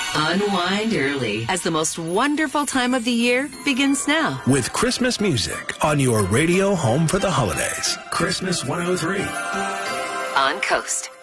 Unwind early as the most wonderful time of the year begins now. With Christmas music on your radio home for the holidays. Christmas 103. On Coast.